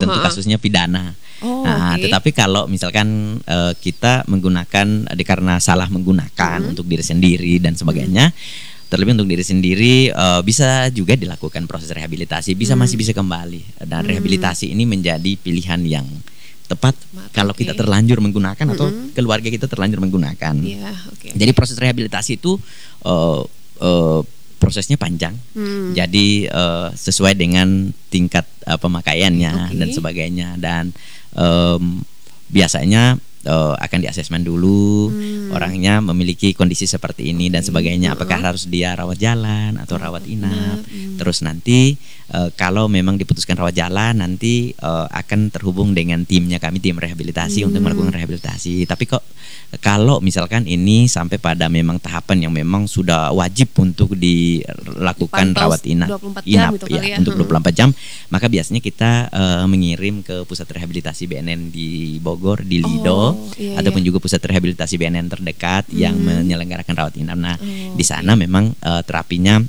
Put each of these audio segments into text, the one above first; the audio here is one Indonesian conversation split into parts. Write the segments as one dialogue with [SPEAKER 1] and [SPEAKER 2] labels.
[SPEAKER 1] tentu kasusnya pidana. Tetapi kalau misalkan kita menggunakan karena salah menggunakan untuk diri sendiri dan sebagainya, terlebih untuk diri sendiri bisa juga dilakukan proses rehabilitasi, masih bisa kembali. Dan rehabilitasi ini menjadi pilihan yang tepat kalau kita terlanjur menggunakan atau keluarga kita terlanjur menggunakan. Jadi proses rehabilitasi itu prosesnya panjang, jadi sesuai dengan tingkat pemakaiannya dan sebagainya, dan biasanya akan diasesmen dulu orangnya memiliki kondisi seperti ini dan sebagainya, apakah harus dia rawat jalan atau rawat inap. Terus nanti kalau memang diputuskan rawat jalan, nanti akan terhubung dengan timnya kami, tim rehabilitasi untuk melakukan rehabilitasi. Tapi kalau misalkan ini sampai pada memang tahapan yang memang sudah wajib untuk dilakukan rawat inap untuk 24 jam, maka biasanya kita mengirim ke pusat rehabilitasi BNN di Bogor, di Lido, ataupun juga pusat rehabilitasi BNN terdekat yang menyelenggarakan rawat inap. Nah, di sana memang terapinya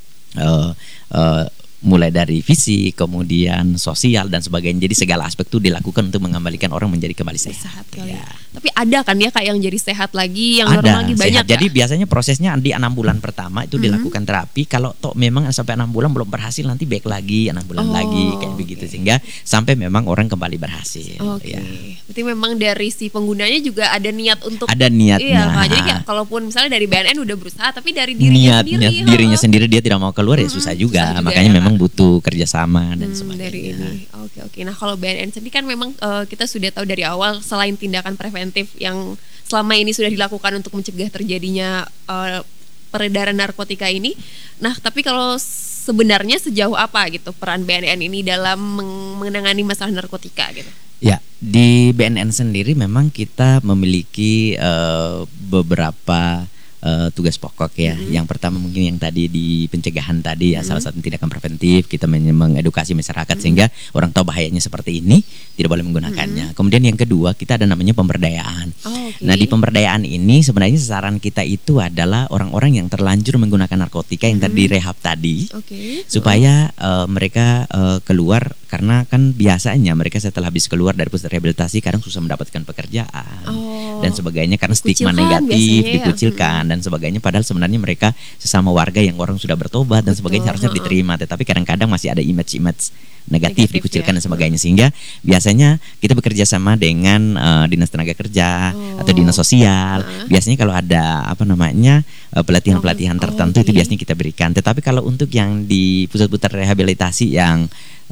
[SPEAKER 1] mulai dari fisik, kemudian sosial dan sebagainya. Jadi segala aspek itu dilakukan untuk mengembalikan orang menjadi kembali sehat.
[SPEAKER 2] Tapi ada kan ya Kak yang jadi sehat lagi, yang normal lagi banyak.
[SPEAKER 1] Jadi biasanya prosesnya di 6 bulan pertama itu dilakukan terapi. Kalau memang sampai 6 bulan belum berhasil, nanti back lagi 6 bulan lagi kayak begitu, sehingga sampai memang orang kembali berhasil.
[SPEAKER 2] Berarti memang dari si penggunanya juga ada niat untuk
[SPEAKER 1] niatnya.
[SPEAKER 2] Kak. Jadi kalaupun misalnya dari BNN udah berusaha, tapi dari dirinya sendiri
[SPEAKER 1] dia tidak mau keluar, ya susah juga. Makanya memang butuh kerjasama dan sebagainya.
[SPEAKER 2] Oke. Nah kalau BNN sendiri kan memang kita sudah tahu dari awal, selain tindakan preventif yang selama ini sudah dilakukan untuk mencegah terjadinya peredaran narkotika ini. Nah tapi kalau sebenarnya sejauh apa gitu peran BNN ini dalam menangani masalah narkotika gitu?
[SPEAKER 1] Ya, di BNN sendiri memang kita memiliki beberapa tugas pokok ya. Yang pertama mungkin yang tadi di pencegahan tadi ya, salah satu tindakan preventif, kita mengedukasi masyarakat sehingga orang tahu bahayanya seperti ini, tidak boleh menggunakannya. Kemudian yang kedua, kita ada namanya pemberdayaan. Nah, di pemberdayaan ini sebenarnya sasaran kita itu adalah orang-orang yang terlanjur menggunakan narkotika yang tadi rehab tadi, supaya mereka keluar, karena kan biasanya mereka setelah habis keluar dari pusat rehabilitasi kadang susah mendapatkan pekerjaan dan sebagainya karena stigma negatif, dikucilkan dan sebagainya, padahal sebenarnya mereka sesama warga yang orang sudah bertobat dan sebagainya, harusnya diterima, tetapi kadang-kadang masih ada image-image negatif dikucilkan dan sebagainya, sehingga biasanya kita bekerja sama dengan dinas tenaga kerja atau dinas sosial. Biasanya kalau ada pelatihan-pelatihan tertentu itu biasanya kita berikan. Tetapi kalau untuk yang di pusat-pusat rehabilitasi yang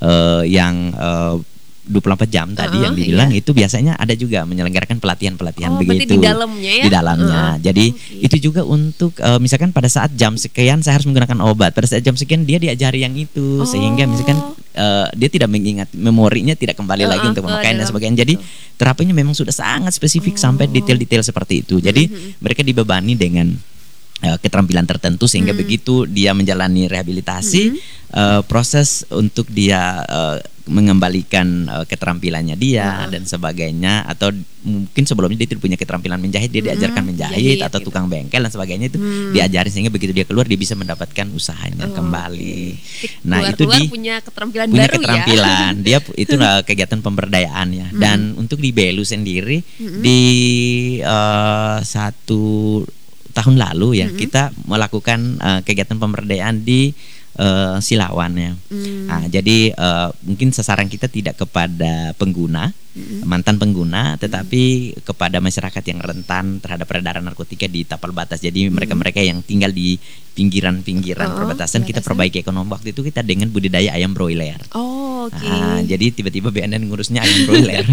[SPEAKER 1] 24 jam tadi yang dibilang itu biasanya ada juga menyelenggarakan pelatihan-pelatihan begitu
[SPEAKER 2] di dalamnya ya?
[SPEAKER 1] Di dalamnya. Jadi itu juga untuk misalkan pada saat jam sekian saya harus menggunakan obat, pada saat jam sekian dia diajari yang itu, sehingga misalkan dia tidak mengingat, memorinya tidak kembali lagi untuk pemakaian dan sebagainya. Jadi terapinya memang sudah sangat spesifik sampai detail-detail seperti itu. Jadi mereka dibebani dengan keterampilan tertentu, sehingga begitu dia menjalani rehabilitasi, proses untuk dia mengembalikan keterampilannya dia dan sebagainya, atau mungkin sebelumnya dia tidak punya keterampilan menjahit, dia diajarkan menjahit atau tukang bengkel dan sebagainya, itu diajarin sehingga begitu dia keluar dia bisa mendapatkan usahanya kembali. Nah, itu dia
[SPEAKER 2] punya keterampilan baru
[SPEAKER 1] ya. Dia itu kegiatan pemberdayaan ya. Dan untuk di BELU sendiri di 1 tahun lalu ya, kita melakukan kegiatan pemberdayaan di Silawan ya. Nah, jadi mungkin sasaran kita tidak kepada pengguna, mantan pengguna, tetapi kepada masyarakat yang rentan terhadap peredaran narkotika di tapal batas. Jadi mereka-mereka yang tinggal di pinggiran-pinggiran perbatasan, kita perbaiki ekonomi. Waktu itu kita dengan budidaya ayam broiler. Jadi tiba-tiba BNN ngurusnya ayam broiler.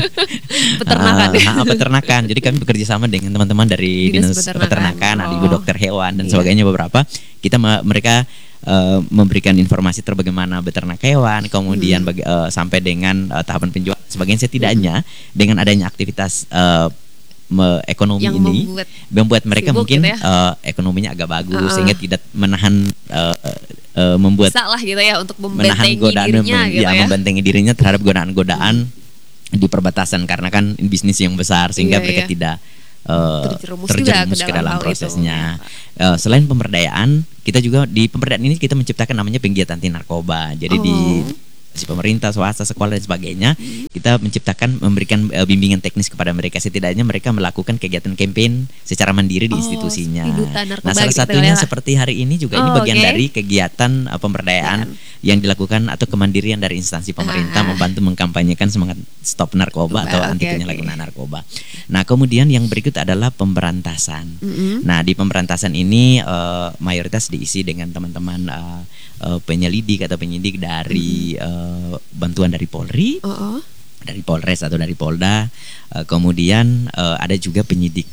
[SPEAKER 1] Peternakan. Jadi kami bekerja sama dengan teman-teman dari dinas peternakan, ibu dokter hewan dan sebagainya beberapa. Mereka memberikan informasi bagaimana beternak hewan, kemudian sampai dengan tahapan penjualan sebagainya. Setidaknya dengan adanya aktivitas ekonomi yang ini membuat mereka mungkin ekonominya agak bagus, sehingga tidak menahan membuat
[SPEAKER 2] salah gitu ya, untuk membentengi dirinya
[SPEAKER 1] membentengi dirinya terhadap godaan-godaan di perbatasan, karena kan bisnis yang besar, sehingga mereka tidak terjerumus ke dalam prosesnya. Selain pemberdayaan, kita juga di pemberdayaan ini kita menciptakan namanya penggiat anti narkoba. Jadi di pemerintah, swasta, sekolah dan sebagainya, kita memberikan bimbingan teknis kepada mereka. Setidaknya mereka melakukan kegiatan campaign secara mandiri di institusinya. Nah, salah satunya seperti hari ini juga ini bagian dari kegiatan pemberdayaan yang dilakukan atau kemandirian dari instansi pemerintah membantu mengkampanyekan semangat stop narkoba atau anti penyalahgunaan narkoba. Nah, kemudian yang berikut adalah pemberantasan. Nah, di pemberantasan ini mayoritas diisi dengan teman-teman penyelidik atau penyidik dari bantuan dari Polri, dari Polres atau dari Polda, kemudian ada juga penyidik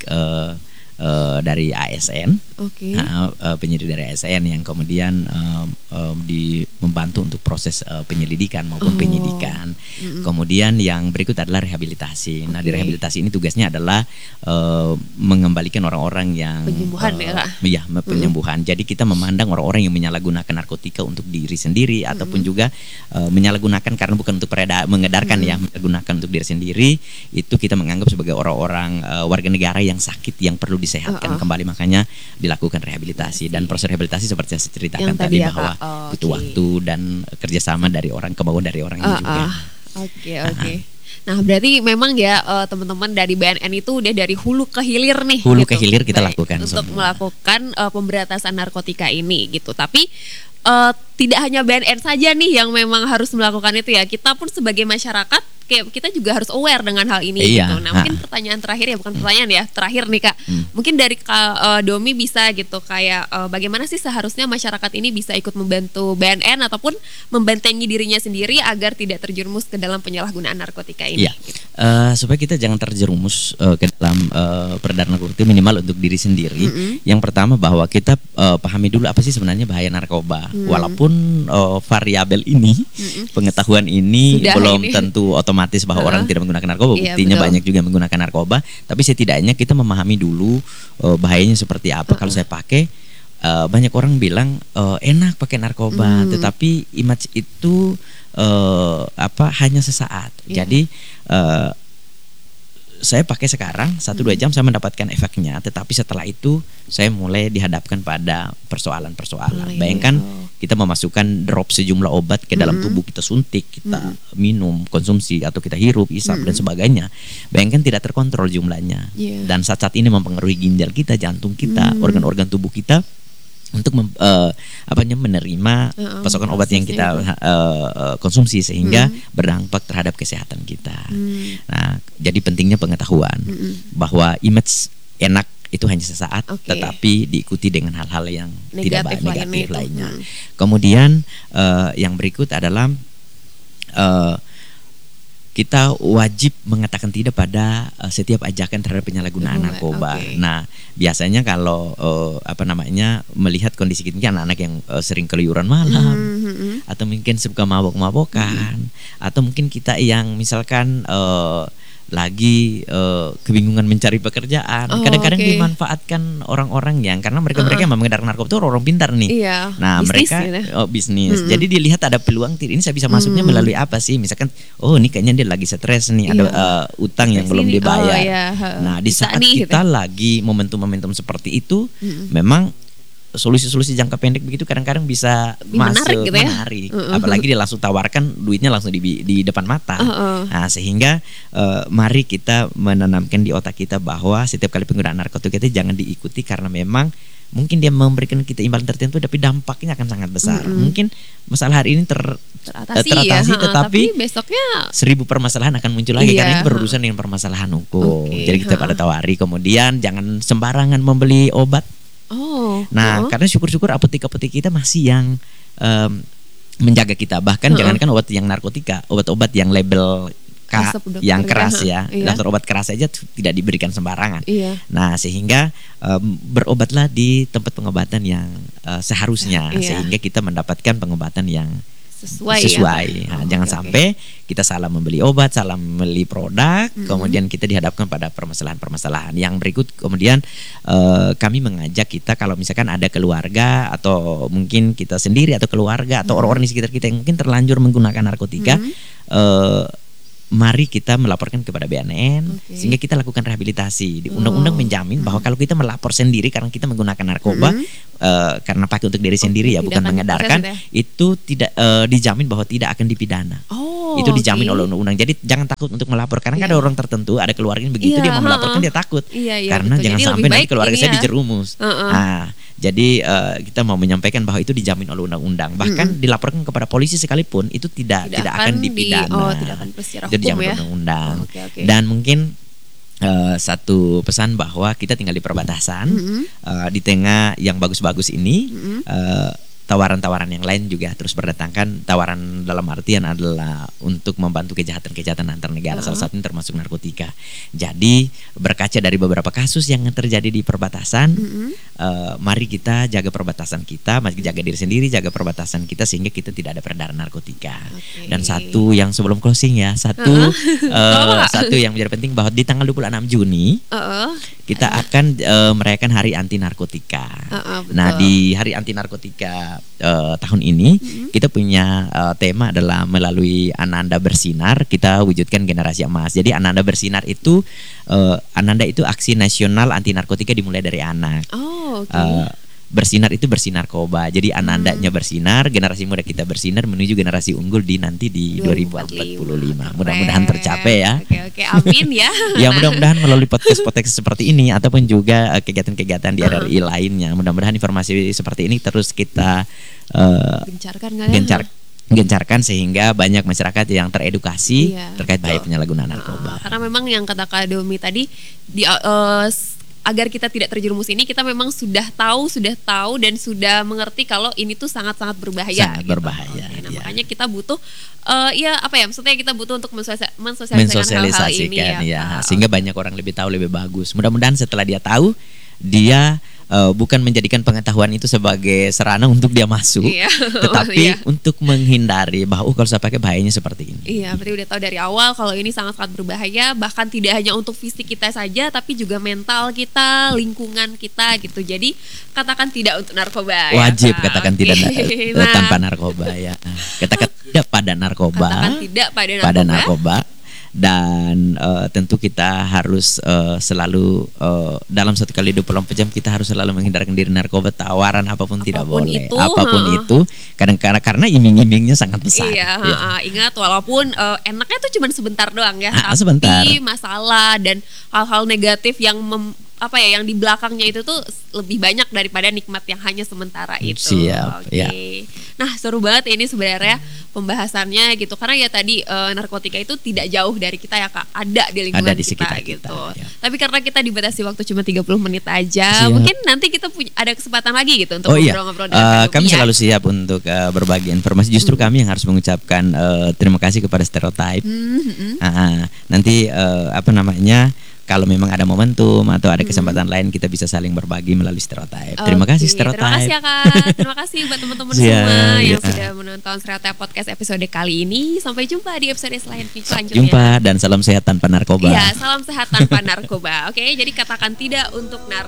[SPEAKER 1] dari ASN, penyidik dari ASN yang kemudian membantu untuk proses penyelidikan maupun penyidikan. Kemudian yang berikut adalah rehabilitasi. Nah, di rehabilitasi ini tugasnya adalah mengembalikan orang-orang yang penyembuhan. Jadi kita memandang orang-orang yang menyalahgunakan narkotika untuk diri sendiri ataupun juga menyalahgunakan karena bukan untuk mengedarkan ya, menyalahgunakan untuk diri sendiri, itu kita menganggap sebagai orang-orang warga negara yang sakit yang perlu disehatkan kembali, makanya dilakukan rehabilitasi. Dan proses rehabilitasi seperti yang saya ceritakan yang tadi bahwa butuh waktu dan kerjasama dari orang, kemauan dari orang ini juga.
[SPEAKER 2] Nah, berarti memang ya teman-teman dari BNN itu udah dari hulu ke hilir nih.
[SPEAKER 1] Hulu ke hilir kita lakukan
[SPEAKER 2] untuk melakukan pemberantasan narkotika ini gitu. Tapi tidak hanya BNN saja nih yang memang harus melakukan itu ya. Kita pun sebagai masyarakat kita juga harus aware dengan hal ini gitu. Nah, mungkin pertanyaan terakhir ya, bukan pertanyaan ya, terakhir nih Kak. Mungkin dari Kak Domi bisa gitu kayak bagaimana sih seharusnya masyarakat ini bisa ikut membantu BNN ataupun membentengi dirinya sendiri agar tidak terjerumus ke dalam penyalahgunaan narkotika ini.
[SPEAKER 1] Gitu. Supaya kita jangan terjerumus ke dalam peredaran narkotika, minimal untuk diri sendiri. Yang pertama bahwa kita pahami dulu apa sih sebenarnya bahaya narkoba. Walaupun variabel ini, pengetahuan ini belum tentu otomatis bahwa orang tidak menggunakan narkoba. Buktinya banyak juga yang menggunakan narkoba. Tapi setidaknya kita memahami dulu bahayanya seperti apa. Kalau saya pakai, banyak orang bilang enak pakai narkoba, tetapi image itu hanya sesaat. Jadi saya pakai sekarang 1-2 jam saya mendapatkan efeknya, tetapi setelah itu saya mulai dihadapkan pada persoalan-persoalan. Bayangkan kita memasukkan drop sejumlah obat ke dalam tubuh kita, suntik, kita minum, konsumsi atau kita hirup, isap dan sebagainya. Bayangkan tidak terkontrol jumlahnya. Dan saat-saat ini mempengaruhi ginjal kita, jantung kita, organ-organ tubuh kita untuk menerima pasokan obat yang kita konsumsi sehingga berdampak terhadap kesehatan kita. Nah, jadi pentingnya pengetahuan bahwa image enak itu hanya sesaat, tetapi diikuti dengan hal-hal yang negatif lainnya. Kemudian yang berikut adalah kita wajib mengatakan tidak pada setiap ajakan terhadap penyalahgunaan narkoba. Nah, biasanya kalau melihat kondisi kita, anak-anak yang sering keluyuran malam, atau mungkin suka mabok-mabokan, atau mungkin kita yang misalkan lagi kebingungan mencari pekerjaan, kadang-kadang dimanfaatkan orang-orang yang karena mereka yang mengedar narkoba itu orang pintar nih. Nah, bisnis, mereka bisnis. Jadi dilihat ada peluang, ini saya bisa masuknya melalui apa sih? Misalkan ini kayaknya dia lagi stres nih, ada utang yang belum dibayar. Nah, di saat kita lagi momentum-momentum seperti itu, memang solusi-solusi jangka pendek begitu kadang-kadang bisa menarik, apalagi dia langsung tawarkan duitnya langsung di depan mata. Nah, sehingga mari kita menanamkan di otak kita bahwa setiap kali penggunaan narkotika itu jangan diikuti karena memang mungkin dia memberikan kita imbalan tertentu tapi dampaknya akan sangat besar. Mungkin masalah hari ini teratasi tetapi besoknya 1000 permasalahan akan muncul lagi karena ini berurusan dengan permasalahan hukum. Jadi kita pada tawari, kemudian jangan sembarangan membeli obat. Karena syukur-syukur apotek-apotek kita masih yang menjaga kita. Bahkan jangankan obat yang narkotika, obat-obat yang label K yang keras daftar obat keras saja tidak diberikan sembarangan. Nah, sehingga berobatlah di tempat pengobatan yang seharusnya, sehingga kita mendapatkan pengobatan yang sesuai. Nah, jangan sampai kita salah membeli obat, salah membeli produk, kemudian kita dihadapkan pada permasalahan-permasalahan. Yang berikut kemudian kami mengajak kita kalau misalkan ada keluarga atau mungkin kita sendiri atau keluarga atau orang-orang di sekitar kita yang mungkin terlanjur menggunakan narkotika, mari kita melaporkan kepada BNN sehingga kita lakukan rehabilitasi. Di undang-undang menjamin bahwa kalau kita melapor sendiri karena kita menggunakan narkoba karena pakai untuk diri sendiri ya, bukan mengedarkan, itu tidak dijamin bahwa tidak akan dipidana. Itu dijamin oleh undang-undang. Jadi jangan takut untuk melapor karena ada orang tertentu, ada keluarga yang begitu dia mau melaporkan dia takut. Karena jangan sampai nanti keluarga saya dijerumus. Nah, jadi kita mau menyampaikan bahwa itu dijamin oleh undang-undang. Bahkan dilaporkan kepada polisi sekalipun itu tidak akan dipidana.
[SPEAKER 2] Tidak akan secara
[SPEAKER 1] itu dijamin oleh undang-undang. Dan mungkin satu pesan bahwa kita tinggal di perbatasan, di tengah yang bagus-bagus ini, tawaran-tawaran yang lain juga terus berdatangkan. Tawaran dalam artian adalah untuk membantu kejahatan-kejahatan antar negara, salah satunya termasuk narkotika. Jadi berkaca dari beberapa kasus yang terjadi di perbatasan, mari kita jaga perbatasan kita, mari jaga diri sendiri, jaga perbatasan kita sehingga kita tidak ada peredaran narkotika. Dan satu yang sebelum closing ya, satu yang menjadi penting bahwa di tanggal 26 Juni kita akan merayakan Hari Anti Narkotika. Nah, di Hari Anti Narkotika tahun ini kita punya tema adalah melalui Ananda Bersinar kita wujudkan generasi emas. Jadi Ananda Bersinar itu Ananda itu aksi nasional anti narkotika dimulai dari anak. Bersinar itu bersih narkoba. Jadi Anandanya bersinar, generasi muda kita bersinar menuju generasi unggul di nanti di 2045. Mudah-mudahan tercapai ya.
[SPEAKER 2] Oke, amin ya.
[SPEAKER 1] Ya, mudah-mudahan melalui podcast seperti ini ataupun juga kegiatan-kegiatan di RRI lainnya, mudah-mudahan informasi seperti ini terus kita gencarkan sehingga banyak masyarakat yang teredukasi terkait bahaya penyalahgunaan narkoba.
[SPEAKER 2] Karena memang yang kata Kak Domi tadi agar kita tidak terjerumus ini, kita memang sudah tahu dan sudah mengerti kalau ini tuh sangat-sangat berbahaya.
[SPEAKER 1] Sangat berbahaya.
[SPEAKER 2] Makanya kita butuh maksudnya kita butuh untuk mensosialisasikan hal-hal ini
[SPEAKER 1] sehingga banyak orang lebih tahu lebih bagus. Mudah-mudahan setelah dia tahu, dia bukan menjadikan pengetahuan itu sebagai sarana untuk dia masuk, tetapi untuk menghindari bahwa kalau saya pakai bahayanya seperti ini.
[SPEAKER 2] Iya, berarti udah tahu dari awal kalau ini sangat-sangat berbahaya, bahkan tidak hanya untuk fisik kita saja, tapi juga mental kita, lingkungan kita gitu. Jadi katakan tidak untuk narkoba.
[SPEAKER 1] Wajib katakan tidak tanpa narkoba ya. Katakan tidak pada narkoba.
[SPEAKER 2] Katakan tidak pada narkoba.
[SPEAKER 1] Dan tentu kita harus selalu dalam 1 kali 24 jam kita harus selalu menghindarkan diri narkoba. Tawaran apapun tidak boleh. Apapun itu kadang-kadang karena iming-imingnya sangat besar.
[SPEAKER 2] Ingat walaupun enaknya tuh cuma sebentar doang ya, tapi
[SPEAKER 1] sebentar.
[SPEAKER 2] Masalah dan hal-hal negatif yang yang di belakangnya itu tuh lebih banyak daripada nikmat yang hanya sementara itu.
[SPEAKER 1] Siap. Ya.
[SPEAKER 2] Nah, seru banget ini sebenarnya pembahasannya gitu, karena ya tadi narkotika itu tidak jauh dari kita ya Kak, ada di lingkungan kita gitu. Tapi karena kita dibatasi waktu cuma 30 menit aja, mungkin nanti kita ada kesempatan lagi gitu untuk ngobrol-ngobrol dengan
[SPEAKER 1] kami selalu siap untuk berbagi informasi. Justru kami yang harus mengucapkan terima kasih kepada Stereotype. Nanti kalau memang ada momentum atau ada kesempatan lain kita bisa saling berbagi melalui Stereotype. Terima kasih Stereotype.
[SPEAKER 2] Terima kasih ya Kak. Terima kasih buat teman-teman semua yang sudah menonton Stereotype Podcast episode kali ini. Sampai jumpa di episode selanjutnya.
[SPEAKER 1] Jumpa dan salam sehat tanpa narkoba.
[SPEAKER 2] Iya, salam sehat tanpa narkoba. Oke, jadi katakan tidak untuk narkoba.